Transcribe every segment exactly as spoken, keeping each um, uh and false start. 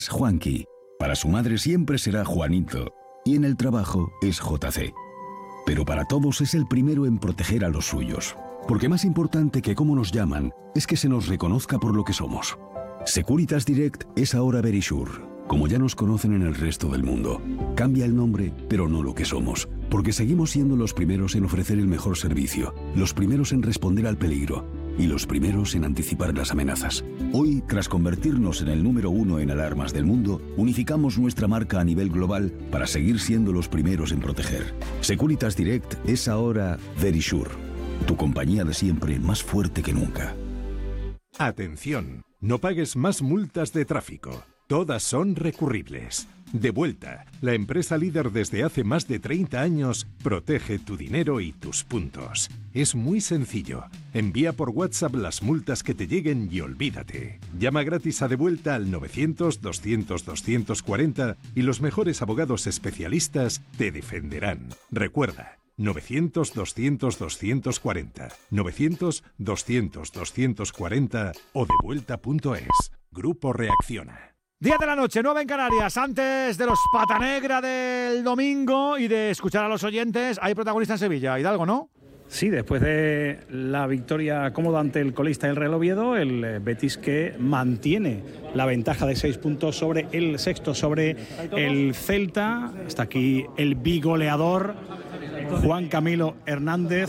Juanqui. Para su madre siempre será Juanito. Y en el trabajo es J C. Pero para todos es el primero en proteger a los suyos. Porque más importante que cómo nos llaman es que se nos reconozca por lo que somos. Securitas Direct es ahora Verisure, como ya nos conocen en el resto del mundo. Cambia el nombre, pero no lo que somos. Porque seguimos siendo los primeros en ofrecer el mejor servicio, los primeros en responder al peligro y los primeros en anticipar las amenazas. Hoy, tras convertirnos en el número uno en alarmas del mundo, unificamos nuestra marca a nivel global para seguir siendo los primeros en proteger. Securitas Direct es ahora Verisure, tu compañía de siempre más fuerte que nunca. Atención, no pagues más multas de tráfico. Todas son recurribles. Devuelta, la empresa líder desde hace más de treinta años, protege tu dinero y tus puntos. Es muy sencillo. Envía por WhatsApp las multas que te lleguen y olvídate. Llama gratis a Devuelta al novecientos, doscientos, doscientos cuarenta y los mejores abogados especialistas te defenderán. Recuerda, novecientos, doscientos, doscientos cuarenta, novecientos, doscientos, doscientos cuarenta o devuelta punto es. Grupo Reacciona. diez de la noche, nueve en Canarias. Antes de los pata negra del domingo y de escuchar a los oyentes, hay protagonista en Sevilla. Hidalgo, ¿no? Sí, después de la victoria cómoda ante el colista del Real Oviedo, el Betis que mantiene la ventaja de seis puntos sobre el sexto, sobre el Celta. Está aquí el bigoleador Juan Camilo Hernández,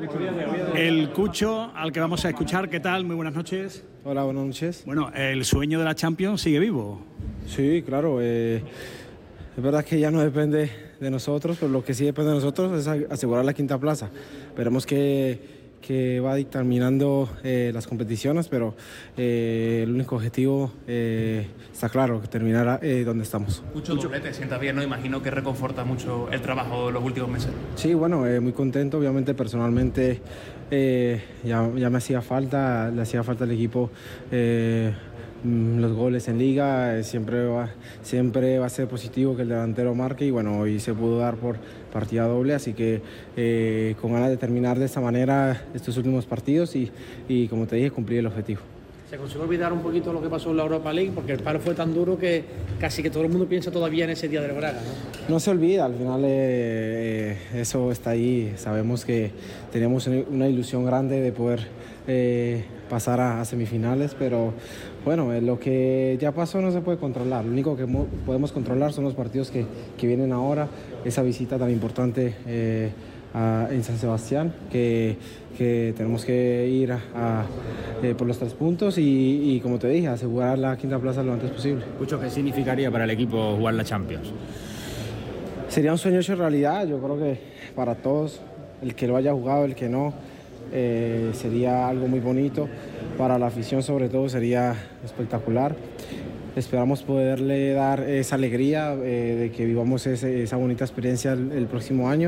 el Cucho, al que vamos a escuchar. ¿Qué tal? Muy buenas noches. Hola, buenas noches. Bueno, el sueño de la Champions sigue vivo. Sí, claro. Eh, es verdad que ya no depende de nosotros, pero lo que sí depende de nosotros es asegurar la quinta plaza. Esperemos que, que va dictaminando eh, las competiciones, pero eh, el único objetivo eh, está claro, terminar eh, donde estamos. Mucho doblete, sienta bien, ¿no? Imagino que reconforta mucho el trabajo de los últimos meses. Sí, bueno, eh, muy contento, obviamente personalmente eh, ya, ya me hacía falta, le hacía falta al equipo eh, los goles en liga, eh, siempre, va, siempre va a ser positivo que el delantero marque y bueno, hoy se pudo dar por partida doble, así que eh, con ganas de terminar de esta manera estos últimos partidos y, y como te dije, cumplir el objetivo. ¿Se consiguió olvidar un poquito lo que pasó en la Europa League? Porque el paro fue tan duro que casi que todo el mundo piensa todavía en ese día del Braga, ¿no? No se olvida, al final eh, eh, eso está ahí. Sabemos que teníamos una ilusión grande de poder eh, pasar a, a semifinales, pero bueno, eh, lo que ya pasó no se puede controlar. Lo único que podemos controlar son los partidos que, que vienen ahora, esa visita tan importante eh, a, en San Sebastián, que, que tenemos que ir a, a, eh, por los tres puntos y, y, como te dije, asegurar la quinta plaza lo antes posible. Mucho, ¿qué significaría para el equipo jugar la Champions? Sería un sueño hecho realidad, yo creo que para todos, el que lo haya jugado, el que no, eh, sería algo muy bonito. Para la afición sobre todo sería espectacular. Esperamos poderle dar esa alegría eh, de que vivamos ese, esa bonita experiencia el, el próximo año.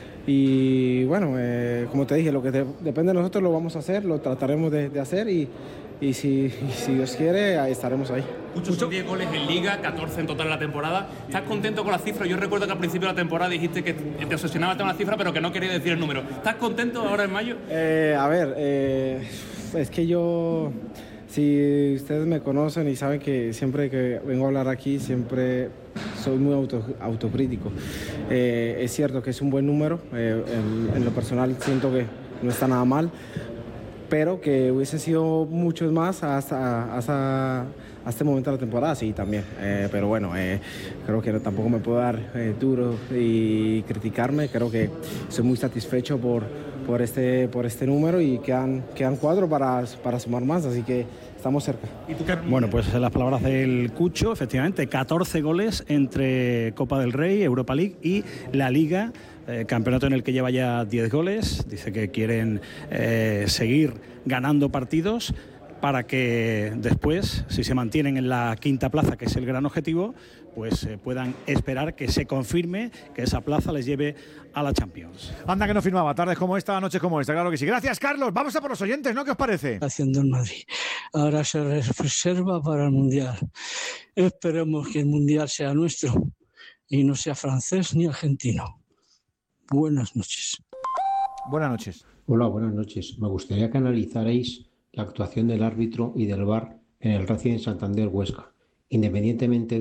Y bueno, eh, como te dije, lo que de, depende de nosotros lo vamos a hacer, lo trataremos de, de hacer y, y, si, y si Dios quiere, ahí estaremos ahí. Muchos son diez goles en Liga, catorce en total en la temporada. ¿Estás contento con la cifra? Yo recuerdo que al principio de la temporada dijiste que te obsesionaba con la cifra, pero que no quería decir el número. ¿Estás contento ahora en mayo? Eh, a ver, eh, es que yo... Si ustedes me conocen y saben que siempre que vengo a hablar aquí, siempre soy muy auto, autocrítico. Eh, es cierto que es un buen número, eh, en, en lo personal siento que no está nada mal, pero que hubiesen sido muchos más hasta, hasta, hasta este momento de la temporada, sí, también. Eh, pero bueno, eh, creo que tampoco me puedo dar eh, duro y criticarme. Creo que soy muy satisfecho por, por, este, por este número y quedan, quedan cuatro para, para sumar más, así que estamos cerca. Bueno, pues las palabras del Cucho, efectivamente, catorce goles entre Copa del Rey, Europa League y la Liga, eh, campeonato en el que lleva ya diez goles. Dice que quieren eh, seguir ganando partidos para que después, si se mantienen en la quinta plaza, que es el gran objetivo, pues eh, puedan esperar que se confirme que esa plaza les lleve a la Champions. Anda que no firmaba, tardes como esta, noches como esta, claro que sí. Gracias, Carlos. Vamos a por los oyentes, ¿no? ¿Qué os parece? Haciendo el Madrid. Ahora se reserva para el Mundial. Esperemos que el Mundial sea nuestro y no sea francés ni argentino. Buenas noches. Buenas noches. Hola, buenas noches. Me gustaría que analizarais la actuación del árbitro y del V A R en el Racing de Santander Huesca independientemente